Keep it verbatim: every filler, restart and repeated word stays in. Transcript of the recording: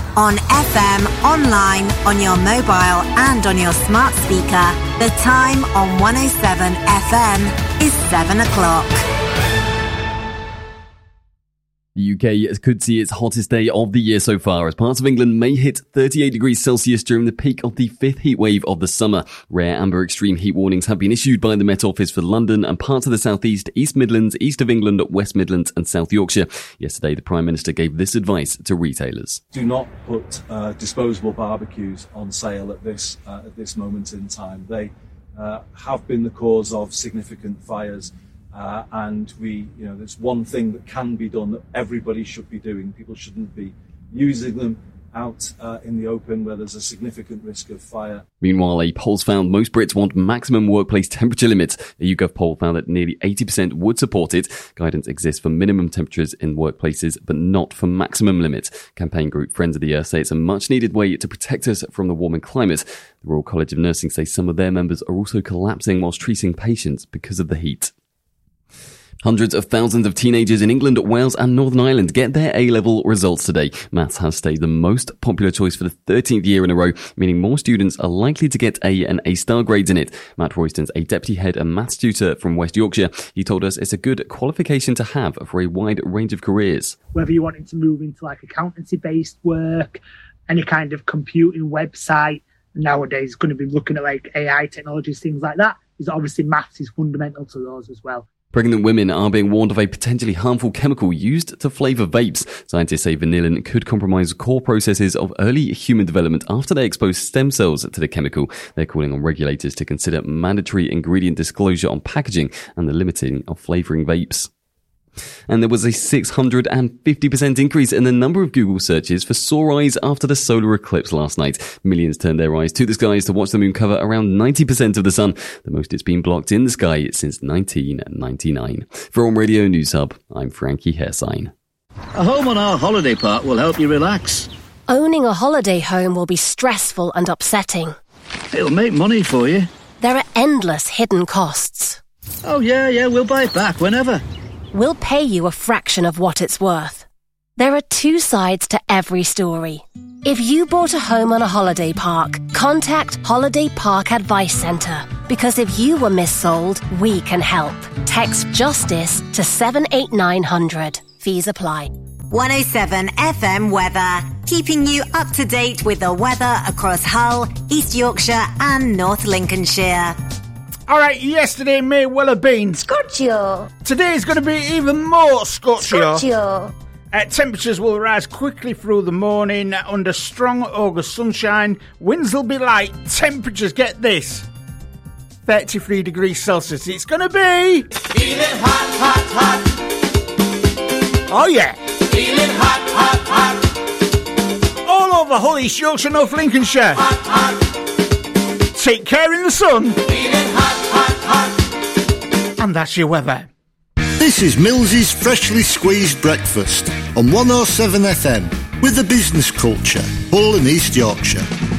On F M, online, on your mobile and on your smart speaker. The time on one oh seven F M is seven o'clock. The U K could see its hottest day of the year so far, as parts of England may hit thirty-eight degrees Celsius during the peak of the fifth heat wave of the summer. Rare amber extreme heat warnings have been issued by the Met Office for London and parts of the South East, East Midlands, East of England, West Midlands and South Yorkshire. Yesterday, the Prime Minister gave this advice to retailers. Do not put uh, disposable barbecues on sale at this uh, at this moment in time. They uh, have been the cause of significant fires. Uh, and we, you know, there's one thing that can be done that everybody should be doing. People shouldn't be using them out uh, in the open where there's a significant risk of fire. Meanwhile, a poll found most Brits want maximum workplace temperature limits. A YouGov poll found that nearly eighty percent would support it. Guidance exists for minimum temperatures in workplaces, but not for maximum limits. Campaign group Friends of the Earth say it's a much-needed way to protect us from the warming climate. The Royal College of Nursing say some of their members are also collapsing whilst treating patients because of the heat. Hundreds of thousands of teenagers in England, Wales and Northern Ireland get their A-level results today. Maths has stayed the most popular choice for the thirteenth year in a row, meaning more students are likely to get A and A-star grades in it. Matt Royston's a deputy head and maths tutor from West Yorkshire. He told us it's a good qualification to have for a wide range of careers. Whether you're wanting to move into like accountancy-based work, any kind of computing website, nowadays it's going to be looking at like A I technologies, things like that, is obviously maths is fundamental to those as well. Pregnant women are being warned of a potentially harmful chemical used to flavour vapes. Scientists say vanillin could compromise core processes of early human development after they expose stem cells to the chemical. They're calling on regulators to consider mandatory ingredient disclosure on packaging and the limiting of flavouring vapes. And there was a six hundred fifty percent increase in the number of Google searches for sore eyes after the solar eclipse last night. Millions turned their eyes to the skies to watch the moon cover around ninety percent of the sun, the most it's been blocked in the sky since nineteen ninety-nine. For On Radio News Hub, I'm Frankie Hairsign. A home on our holiday park will help you relax. Owning a holiday home will be stressful and upsetting. It'll make money for you. There are endless hidden costs. Oh yeah, yeah, we'll buy it back whenever. We'll pay you a fraction of what it's worth. There are two sides to every story. If you bought a home on a holiday park, contact Holiday Park Advice Centre. Because if you were missold, we can help. Text JUSTICE to seven eight nine hundred. Fees apply. one oh seven F M weather, keeping you up to date with the weather across Hull, East Yorkshire and North Lincolnshire. All right, yesterday may well have been Scorchio. Today is going to be even more scorchio. Scorchio. Uh, temperatures will rise quickly through the morning under strong August sunshine. Winds will be light. Temperatures, get this, thirty-three degrees Celsius. It's going to be... Feeling hot, hot, hot. Oh, yeah. Feeling hot, hot, hot. All over Hull, East Yorkshire, North Lincolnshire. Hot, hot. Take care in the sun. Feeling hot, hot, hot. And that's your weather. This is Mills's Freshly Squeezed Breakfast on one oh seven F M with the business culture, Hull and East Yorkshire.